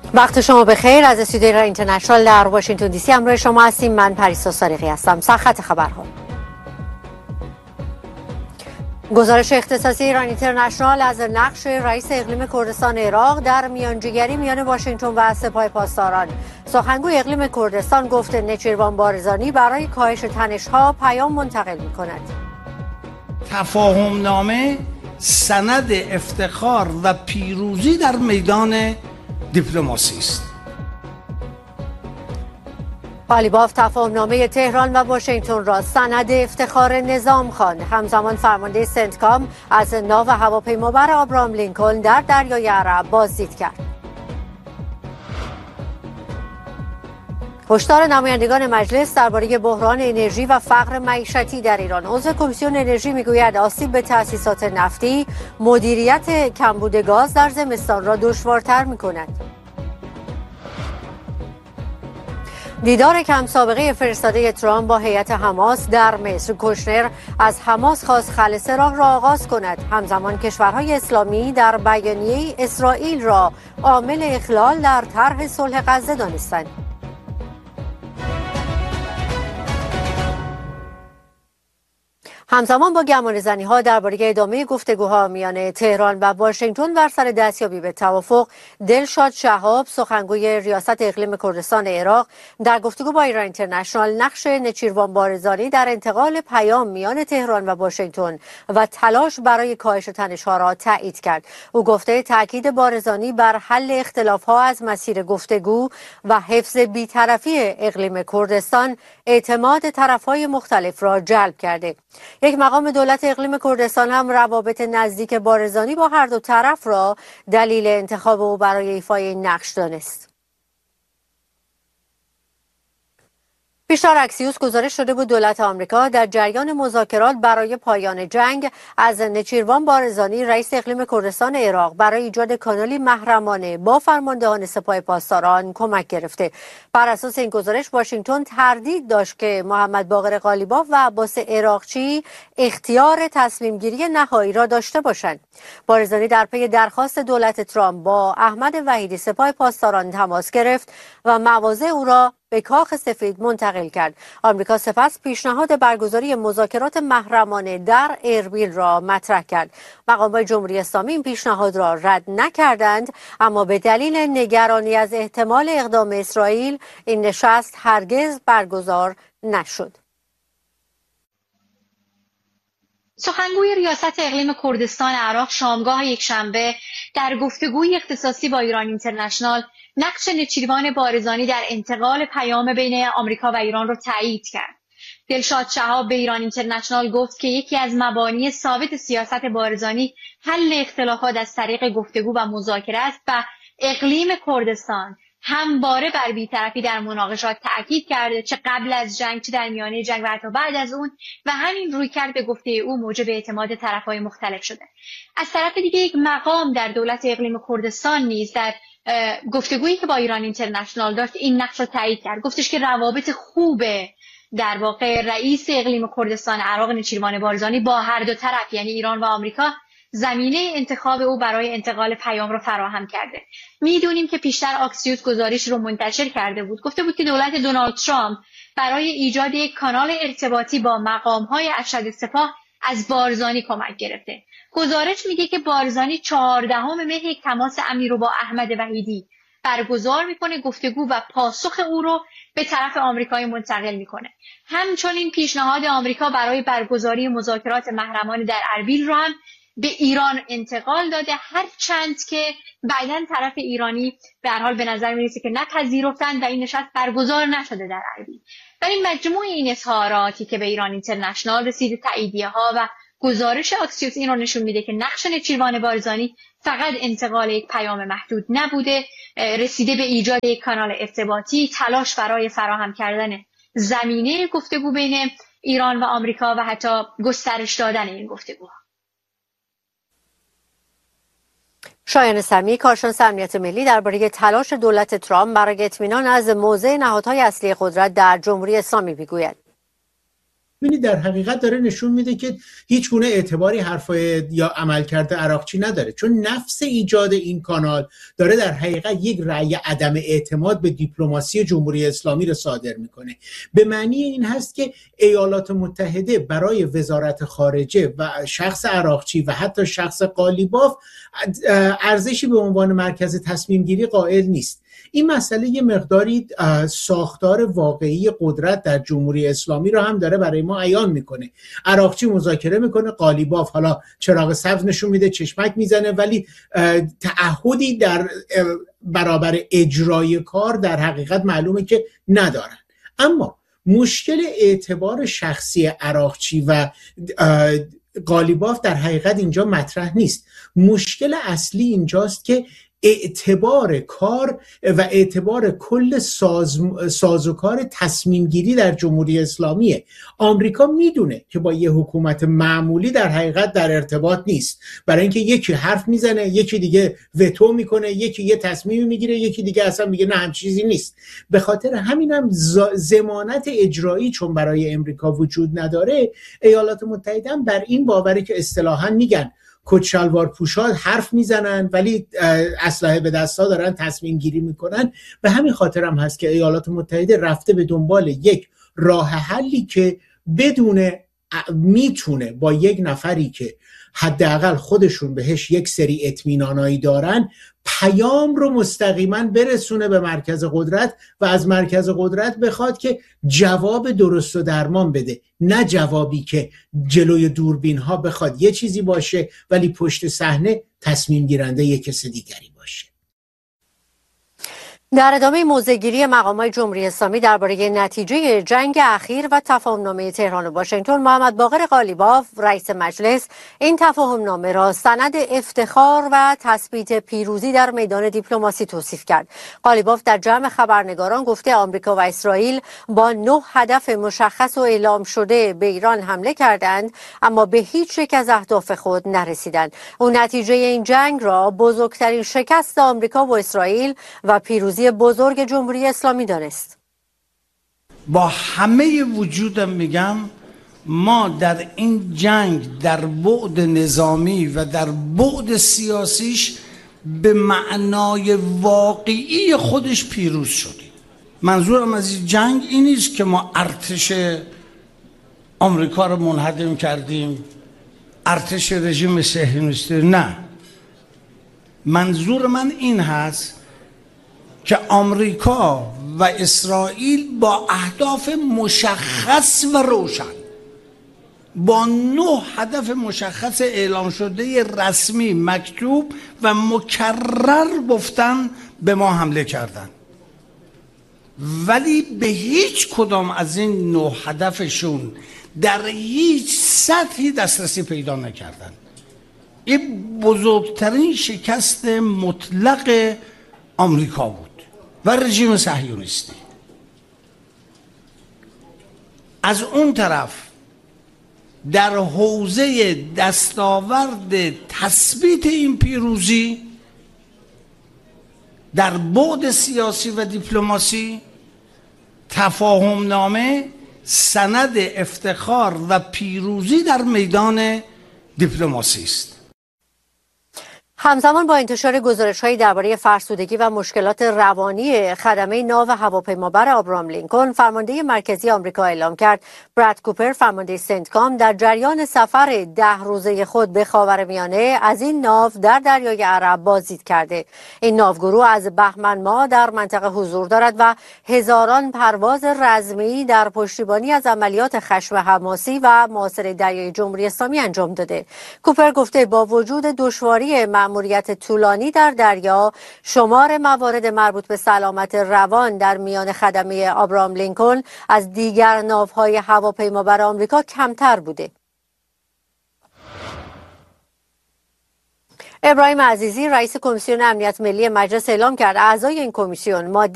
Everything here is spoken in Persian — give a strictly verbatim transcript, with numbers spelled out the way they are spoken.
وقت شما بخیر. از استودیوی ایران اینترنشنال در واشنگتن دی سی همراه شما هستیم. من پریسا صادقی هستم. سرخط خبرها. گزارش اختصاصی ایران اینترنشنال از نقش رئیس اقلیم کردستان عراق در میانجیگری میان واشنگتن و سپاه پاسداران. سخنگوی اقلیم کردستان گفت نچیروان بارزانی برای کاهش تنش‌ها پیام منتقل می‌کند. تفاهم نامه سند افتخار و پیروزی در میدان دیپلماسی است. قالیباف تفاهمنامه تهران و واشنگتن را سند افتخار نظام خواند. همزمان فرمانده سنتکام از ناو هواپیمابر آبراهام لینکلن در دریای عرب بازدید کرد. هشدار نمایندگان مجلس درباره بحران انرژی و فقر معیشتی در ایران. عضو کمیسیون انرژی میگوید آسیب به تأسیسات نفتی مدیریت کمبود گاز در زمستان را دشوارتر می‌کند. دیدار کم سابقه فرستاده ترامپ با هیئت حماس در مصر. کوشنر از حماس خواست خلسه راه را آغاز کند. همزمان کشورهای اسلامی در بیانیه اسرائیل را عامل اخلال در طرح صلح غزه دانستند. همزمان با گمانه‌زنی‌ها درباره ادامه گفتگوها میان تهران و واشنگتن بر سر دستیابی به توافق، دلشاد شهاب سخنگوی ریاست اقلیم کردستان عراق در گفتگو با ایران اینترنشنال نقش نچیروان بارزانی در انتقال پیام میان تهران و واشنگتن و تلاش برای کاهش تنش‌ها را تایید کرد. او گفته تاکید بارزانی بر حل اختلاف‌ها از مسیر گفتگو و حفظ بی‌طرفی اقلیم کردستان اعتماد طرف‌های مختلف را جلب کرده. یک مقام دولت اقلیم کردستان هم روابط نزدیک بارزانی با هر دو طرف را دلیل انتخاب او برای ایفای این نقش دانست. پیشتر اکسیوس گزارش شده بود دولت آمریکا در جریان مذاکرات برای پایان جنگ از نچیروان بارزانی رئیس اقلیم کردستان عراق برای ایجاد کانالی محرمانه با فرماندهان سپاه پاسداران کمک گرفته. بر اساس این گزارش واشنگتن تردید داشت که محمد باقر قالیباف و عباس عراقچی اختیار تصمیم گیری نهایی را داشته باشند. بارزانی در پی درخواست دولت ترامپ با احمد وحیدی سپاه پاسداران تماس گرفت و مواضع او را به کاخ سفید منتقل کرد. آمریکا سپس پیشنهاد برگزاری مذاکرات محرمانه در اربیل را مطرح کرد. مقامات جمهوری اسلامی این پیشنهاد را رد نکردند، اما به دلیل نگرانی از احتمال اقدام اسرائیل این نشست هرگز برگزار نشد. سخنگوی ریاست اقلیم کردستان عراق شامگاه یکشنبه در گفتگوی اختصاصی با ایران اینترنشنال نقش نچیروان بارزانی در انتقال پیام بین آمریکا و ایران را تایید کرد. دلشاد شهاب به ایران اینترنشنال گفت که یکی از مبانی ثابت سیاست بارزانی حل اختلافات از طریق گفتگو و مذاکره است و اقلیم کردستان همواره بر بی‌طرفی در مناقشات تأکید کرده، چه قبل از جنگ چه در میانه جنگ و حتی بعد از اون، و همین رویکرد به گفته او موجب اعتماد طرف‌های مختلف شده. از طرف دیگه یک مقام در دولت اقلیم کردستان نیز در گفتگویی که با ایران اینترنشنال داشت این نقش رو تایید کرد. گفتش که روابط خوبه در واقع رئیس اقلیم کردستان عراق نچیروان بارزانی با هر دو طرف یعنی ایران و آمریکا زمینه انتخاب او برای انتقال پیام رو فراهم کرده. میدونیم که پیشتر اکسیوس گزارش رو منتشر کرده بود. گفته بود که دولت دونالد ترامپ برای ایجاد یک کانال ارتباطی با مقام‌های ارشد سپاه از بارزانی کمک گرفته. گزارش میگه که بارزانی چهاردهم مهر یک تماس امنی رو با احمد وحیدی برگزار میکنه، گفتگو و پاسخ او رو به طرف آمریکایی منتقل میکنه. همچنین پیشنهاد آمریکا برای برگزاری مذاکرات محرمانه در اربیل رو هم به ایران انتقال داده، هرچند که بعداً طرف ایرانی به هر حال به نظر میرسه که نپذیرفتند و این نشست برگزار نشده در اربیل. ولی مجموع این اظهاراتی که به ایران اینترنشنال رسیده، تاییدیه ها و گزارش اکسیوس این رو نشون میده که نقش نچیروان بارزانی فقط انتقال یک پیام محدود نبوده، رسیده به ایجاد یک کانال ارتباطی، تلاش برای فراهم کردن زمینه گفتگو بین ایران و آمریکا و حتی گسترش دادن این گفتگوها. شایان سمی کارشناس امنیت ملی درباره تلاش دولت ترامپ برای اطمینان از موضع نهادهای اصلی قدرت در جمهوری اسلامی میگوید. ببینید در حقیقت داره نشون میده که هیچ گونه اعتباری حرفای یا عملکرد عراقچی نداره، چون نفس ایجاد این کانال داره در حقیقت یک رأی عدم اعتماد به دیپلماسی جمهوری اسلامی رو صادر میکنه. به معنی این هست که ایالات متحده برای وزارت خارجه و شخص عراقچی و حتی شخص قالیباف ارزشی به عنوان مرکز تصمیم گیری قائل نیست. این مسئله یه مقداری ساختار واقعی قدرت در جمهوری اسلامی رو هم داره برای ما عیان میکنه. عراقچی مذاکره میکنه، قالیباف حالا چراغ سبز نشون میده، چشمک میزنه، ولی تعهدی در برابر اجرای کار در حقیقت معلومه که ندارن. اما مشکل اعتبار شخصی عراقچی و قالیباف در حقیقت اینجا مطرح نیست. مشکل اصلی اینجاست که اعتبار کار و اعتبار کل ساز سازوکار تصمیم گیری در جمهوری اسلامیه. آمریکا میدونه که با یه حکومت معمولی در حقیقت در ارتباط نیست، برای اینکه یکی حرف میزنه، یکی دیگه وتو میکنه، یکی یه تصمیمی میگیره، یکی دیگه اصلا میگه نه هم چیزی نیست. به خاطر همینم ضمانت اجرایی چون برای امریکا وجود نداره، ایالات متحده هم بر این باوره که اصطلاحاً میگن کت شلوار پوشا حرف میزنن ولی اسلحه به دستا دارن تصمیم گیری میکنن. به همین خاطر هم هست که ایالات متحده رفته به دنبال یک راه حلی که بدون میتونه با یک نفری که حداقل خودشون بهش یک سری اطمینانایی دارن پیام رو مستقیما برسونه به مرکز قدرت و از مرکز قدرت بخواد که جواب درست و درمان بده، نه جوابی که جلوی دوربین ها بخواد یه چیزی باشه ولی پشت صحنه تصمیم گیرنده یک کس دیگری باشه. در ادامه موضع‌گیری مقامات جمهوری اسلامی درباره نتیجه جنگ اخیر و تفاهم‌نامه تهران و واشنگتن، محمد باقر قالیباف رئیس مجلس این تفاهم‌نامه را سند افتخار و تثبیت پیروزی در میدان دیپلماسی توصیف کرد. قالیباف در جمع خبرنگاران گفته آمریکا و اسرائیل با نه هدف مشخص و اعلام شده به ایران حمله کردند اما به هیچ یک از اهداف خود نرسیدند. او نتیجه این جنگ را بزرگترین شکست آمریکا و اسرائیل و پیروزی بزرگ جمهوری اسلامی دانست. با همه وجودم میگم ما در این جنگ در بعد نظامی و در بعد سیاسیش به معنای واقعی خودش پیروز شدیم. منظورم از این جنگ این نیست که ما ارتش آمریکا رو منهدم کردیم، ارتش رژیم صهیونیستی، نه. منظور من این هست که آمریکا و اسرائیل با اهداف مشخص و روشن، با نه هدف مشخص اعلام شده رسمی مکتوب و مکرر گفتن به ما حمله کردن، ولی به هیچ کدام از این نه هدفشون در هیچ سطحی دسترسی پیدا نکردن. این بزرگترین شکست مطلق آمریکا بود و رژیم صهیونیستی. از اون طرف در حوزه دستاورد تثبیت این پیروزی در بعد سیاسی و دیپلماسی، تفاهم‌نامه سند افتخار و پیروزی در میدان دیپلماسی است. همزمان با انتشار گزارش‌هایی درباره فرسودگی و مشکلات روانی خدمه ناو هواپیمابر آبرام لینکلن، فرمانده مرکزی آمریکا اعلام کرد براد کوپر، فرمانده سنتکام، در جریان سفر ده روزه خود به خاورمیانه از این ناو در دریای عرب بازدید کرده. این ناوگروه از بهمن ماه در منطقه حضور دارد و هزاران پرواز رزمی در پشتیبانی از عملیات خشم حماسی و محاصره دریای جمهوری اسلامی انجام داده. کوپر گفته با وجود دشواری مأموریت طولانی در دریا، شمار موارد مربوط به سلامت روان در میان خدمه آبرام لینکلن از دیگر ناوهای هواپیمابر آمریکا کمتر بوده. ابراهیم عزیزی رئیس کمیسیون امنیت ملی مجلس اعلام کرد اعضای این کمیسیون ماده